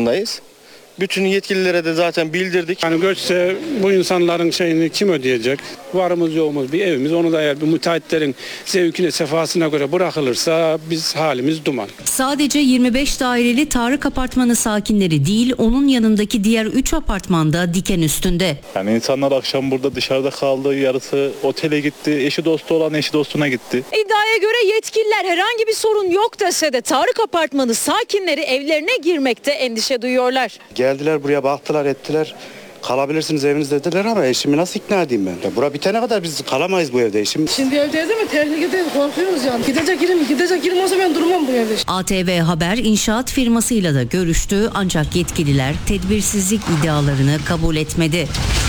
altındayız. Bütün yetkililere de zaten bildirdik. Yani göçse bu insanların şeyini kim ödeyecek? Varımız yoğumuz bir evimiz. Onu da eğer bir müteahhitlerin zevkine, sefasına göre bırakılırsa biz halimiz duman. Sadece 25 daireli Tarık Apartmanı sakinleri değil, onun yanındaki diğer 3 apartmanda diken üstünde. Yani insanlar akşam burada dışarıda kaldı, yarısı otele gitti, eşi dostu olan eşi dostuna gitti. İddiaya göre yetkililer herhangi bir sorun yok dese de Tarık Apartmanı sakinleri evlerine girmekte endişe duyuyorlar. Geldiler buraya baktılar ettiler. Kalabilirsiniz evinizde dediler ama eşimi nasıl ikna edeyim ben? Ya bura bitene kadar biz kalamayız bu evde eşim. Şimdi evdeyiz ama tehlikedeyiz, korkuyoruz yani. Gidecek yerim olsa ben durmam bu evde. ATV Haber inşaat firmasıyla da görüştü ancak yetkililer tedbirsizlik iddialarını kabul etmedi.